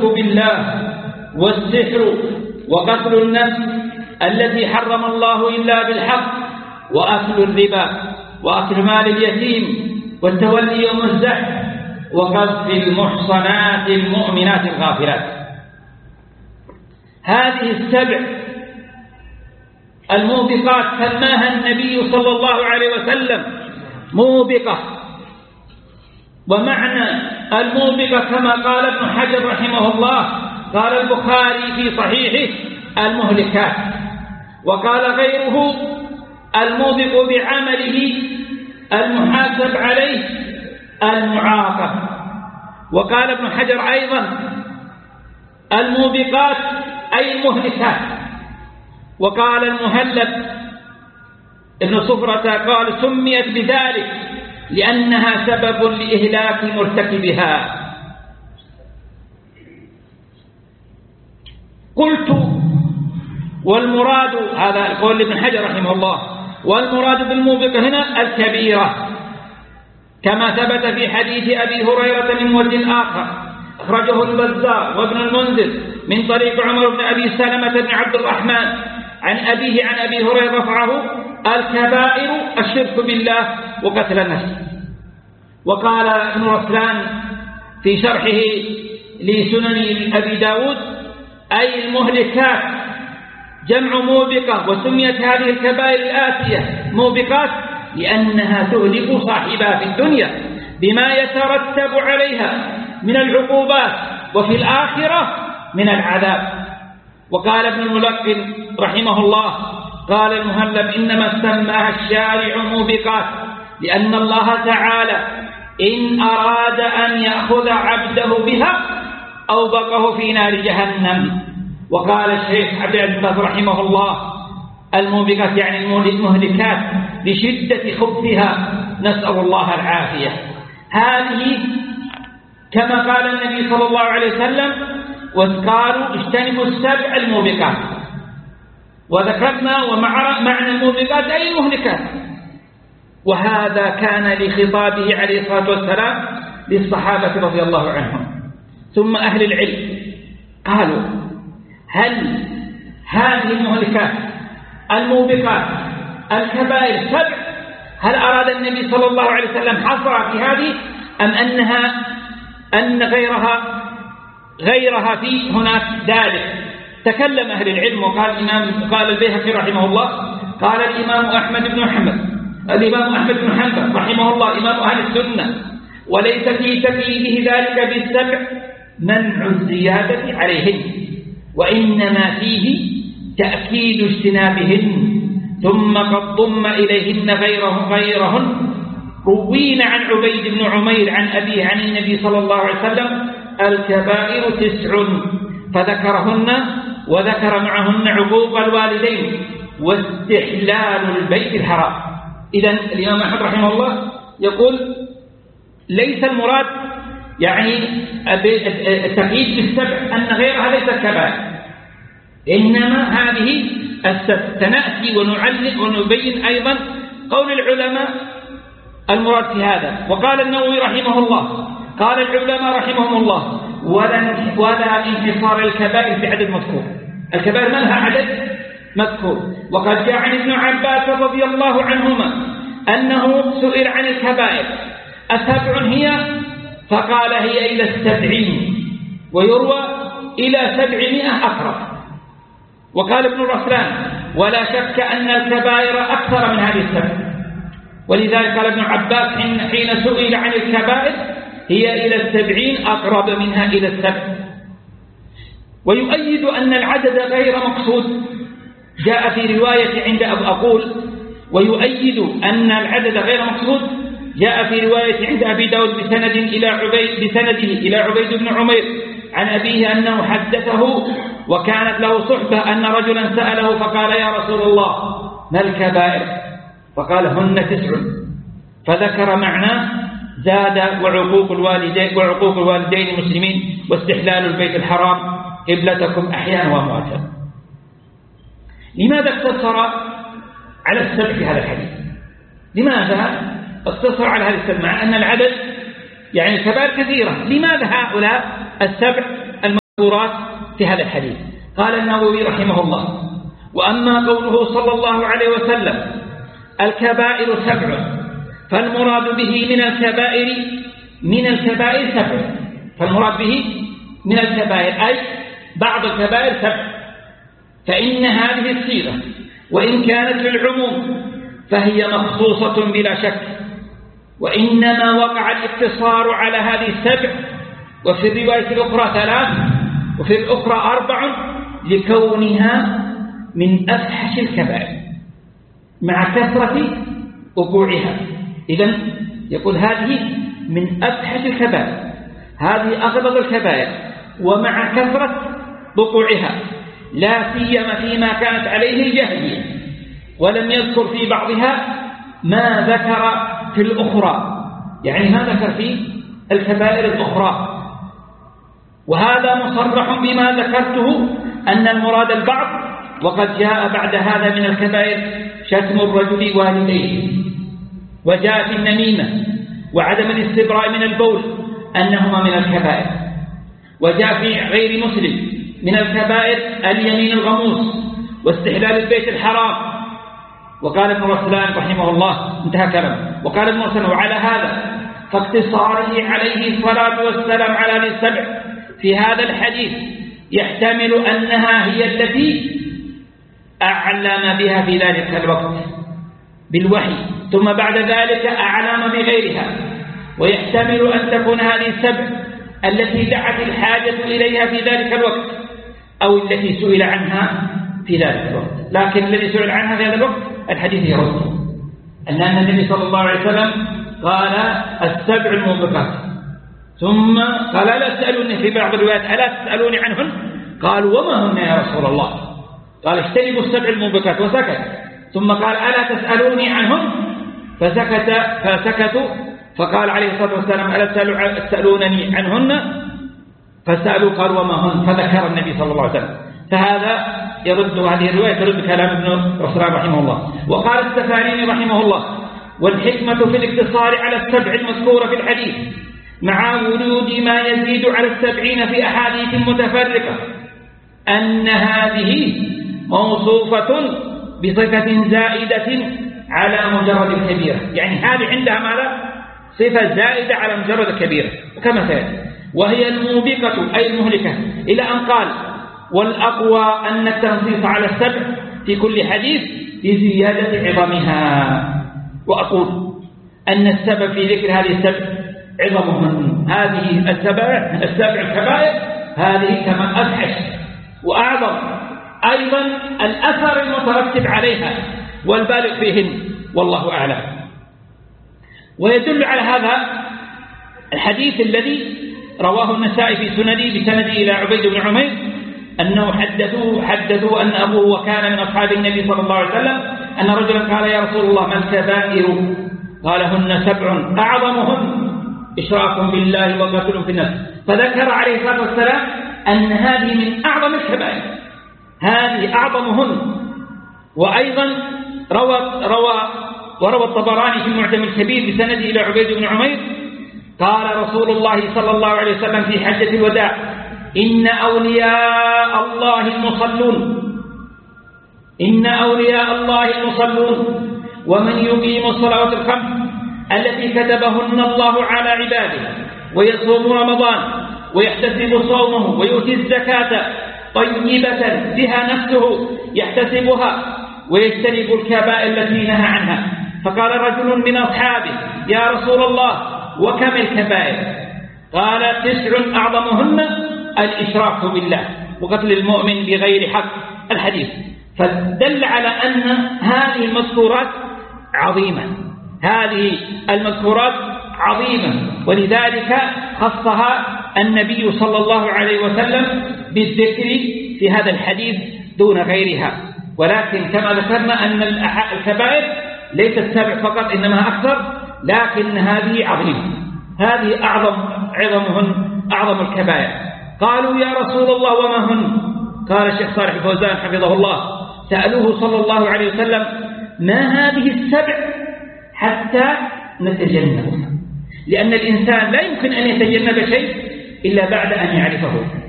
بالله والسحر وقتل النفس التي حرم الله إلا بالحق وأكل الربا وأكل مال اليتيم والتولي يوم الزحف وقذف المحصنات المؤمنات الغافلات. هذه السبع الموبقات سماها النبي صلى الله عليه وسلم موبقة. ومعنى الموبقة كما قال ابن حجر رحمه الله، قال البخاري في صحيحه المهلكات، وقال غيره الموبق بعمله المحاسب عليه المعاقب. وقال ابن حجر أيضا الموبقات أي المهلكات. وقال المهلب ابن صفرة قال سميت بذلك لأنها سبب لإهلاك مرتكبها. قلت والمراد، هذا قول ابن حجر رحمه الله، والمراد بالموبقة هنا الكبيرة، كما ثبت في حديث أبي هريرة من وجه آخر أخرجه البزار وابن المنذر من طريق عمر بن أبي سلمة بن عبد الرحمن عن أبيه عن أبي هريرة رفعه: الكبائر الشرك بالله وقتل النفس. وقال ابن رسلان في شرحه لسنن أبي داود أي المهلكات جمع موبقة، وسميت هذه الكبائر الآتية موبقات لأنها تهلك صاحبها في الدنيا بما يترتب عليها من العقوبات وفي الآخرة من العذاب. وقال ابن الملقن رحمه الله قال المهلب إنما سماها الشارع موبقات لأن الله تعالى إن أراد أن يأخذ عبده بها أوبقه في نار جهنم. وقال الشيخ عبد العزيز رحمه الله الموبقات يعني المهلكات لشدة خبثها، نسأل الله العافية. هذه كما قال النبي صلى الله عليه وسلم وقالوا اجتنبوا السبع الموبقات، وذكرنا ومعنى الموبقات أي المهلكات. وهذا كان لخطابه عليه الصلاة والسلام للصحابة رضي الله عنهم. ثم أهل العلم قالوا هل هذه المهلكات الموبقات الكبائر سبع، هل أراد النبي صلى الله عليه وسلم حصرها في هذه أم أن غيرها في هناك ذلك؟ تكلم أهل العلم قال البيهقي رحمه الله قال الإمام أحمد بن حنبل رحمه الله إمام أهل السنة وليس في تكليفه ذلك بالسبع منع الزيادة عليهن، وإنما فيه تأكيد اجتنابهن، ثم قد ضم إليهن غيرهن. روينا عن عبيد بن عمير عن أبيه عن النبي صلى الله عليه وسلم الكبائر 9 فذكرهن، وذكر معهن عقوق الوالدين واستحلال البيت الحرام. إذن الإمام أحمد رحمه الله يقول ليس المراد يعني التقييد بالسبع أن غيرها ليست كبائر، إنما هذه سنأتي ونعلق ونبين أيضا قول العلماء المراد في هذا. وقال النووي رحمه الله قال العلماء رحمهم الله ولا انحصار الكبائر في عدد مذكور، الكبائر ما لها عدد مذكور. وقد جاء عن ابن عباس رضي الله عنهما أنه سئل عن الكبائر 7 هي؟ فقال هي إلى 70، ويروى إلى 700 أقرب. وقال ابن رسلان ولا شك أن الكبائر أكثر من هذه 7، ولذلك قال ابن عباس حين سئل عن الكبائر هي إلى 70 أقرب منها إلى 7. ويؤيد أن العدد غير مقصود جاء في رواية عند ويؤيد أن العدد غير مقصود جاء في رواية عند أبي داود بسنده إلى عبيد بن عمير عن أبيه أنه حدثه وكانت له صحبة أن رجلا سأله فقال يا رسول الله ما الكبائر؟ فقال هن 9، فذكر معناه زاد وعقوق الوالدين المسلمين واستحلال البيت الحرام قبلتكم أحيانا وأمواتا. لماذا اقتصر على السبع في هذا الحديث؟ لماذا اقتصر على هذا السبع مع أن العدد يعني الكبائر كثيرة؟ لماذا هؤلاء السبع المذكورات في هذا الحديث. قال النووي رحمه الله: وأما قوله صلى الله عليه وسلم الكبائر 7، فالمراد به من الكبائر 7، فالمراد به من الكبائر أي بعض الكبائر 7، فإن هذه الصيغة وإن كانت للعموم فهي مخصوصة بلا شك، وإنما وقع الاقتصار على هذه 7، وفي الرواية الأخرى 3، وفي الأخرى 4، لكونها من أفحش الكبائر مع كثرة وقوعها. إذن يقول هذه من أفحش الكبائر، هذه أغلظ الكبائر ومع كثرة وقوعها، لا سيما فيما كانت عليه الجاهلية، ولم يذكر في بعضها ما ذكر في الأخرى، يعني ما ذكر في الكبائر الأخرى. وهذا مصرح بما ذكرته أن المراد البعض، وقد جاء بعد هذا من الكبائر شتم الرجل والديه، وجاء في النميمة وعدم الاستبراء من البول أنهما من الكبائر، وجاء في غير مسلم من الكبائر اليمين الغموس واستحلال البيت الحرام. وقال ابن رسلان رحمه الله، انتهى كلامه، وقال ابن رسلان: وعلى هذا فاقتصاره عليه الصلاة والسلام على هذه 7 في هذا الحديث يحتمل أنها هي التي أعلم بها في ذلك الوقت بالوحي، ثم بعد ذلك أعلم بغيرها، ويحتمل أن تكون هذه 7 التي دعت الحاجة إليها في ذلك الوقت، أو التي سئل عنها في ذلك الوقت. لكن الذي سئل عنها في هذا الوقت الحديث يرد أن النبي صلى الله عليه وسلم قال 7 الموبقات، ثم قال: لا تسألوني، في بعض الروايات: ألا تسألوني عنهن؟ قالوا: وما هن يا رسول الله؟ قال: اجتنبوا 7 الموبقات، وسكت. ثم قال: ألا تسألوني عنهن؟ فسكتوا. فقال عليه الصلاة والسلام: ألا تسألونني عنهن؟ فسألوا قالوا: وما هن؟ فذكر النبي صلى الله عليه وسلم. فهذا يرد، هذه الرواية ترد كلام ابن رسلان رحمه الله. وقال السفاريني رحمه الله: والحكمة في الاقتصار على 7 المذكورة في الحديث مع وجود ما يزيد على 70 في أحاديث متفرقة أن هذه موصوفة بصفة زائدة على مجرد الكبيرة، يعني هذه عندها ماذا؟ صفة زائدة على مجرد الكبيرة، وكما سيأتي، وهي الموبقة أي المهلكة، إلى أن قال: والأقوى أن التنصيص على 7 في كل حديث لزيادة عظمها. وأقول أن السبب في ذكر هذه 7 عظمهن، هذه 7 الكبائر هذه كما أفحش وأعظم أيضا الأثر المترتب عليها والبالغ فيهن، والله أعلم. ويدل على هذا الحديث الذي رواه النسائي في سنده بسنده إلى عبيد بن عمير أنه حدثوه أن أبوه وكان من أصحاب النبي صلى الله عليه وسلم أن رجلا قال: يا رسول الله ما الكبائر؟ قال: هن 7 أعظمهن إشراك بالله وقتل في النفس. فذكر عليه الصلاة والسلام أن هذه من أعظم الكبائر، هذه أعظمهن. وأيضا وروى الطبراني في المعجم الكبير بسنده إلى عبيد بن عمير قال رسول الله صلى الله عليه وسلم في حجة الوداع: إن أولياء الله المصلون ومن يقيم الصلوات الخمس التي كتبهن الله على عباده ويصوم رمضان ويحتسب صومه ويؤتي الزكاة طيبة بها نفسه يحتسبها ويجتنب الكبائر التي نهى عنها. فقال رجل من أصحابه: يا رسول الله وكم الكبائر؟ قال: 9 أعظمهن الإشراك بالله وقتل المؤمن بغير حق. الحديث فدل على أن هذه المذكورات عظيمة، ولذلك خصها النبي صلى الله عليه وسلم بالذكر في هذا الحديث دون غيرها. ولكن كما ذكرنا أن الكبائر ليست 7 فقط، إنما أكثر، لكن هذه عظيمة، هذه أعظم الكبائر. قالوا: يا رسول الله وما هن؟ قال الشيخ صالح الفوزان حفظه الله: سألوه صلى الله عليه وسلم: ما هذه 7 حتى نتجنبها، لأن الإنسان لا يمكن أن يتجنب شيء إلا بعد أن يعرفه.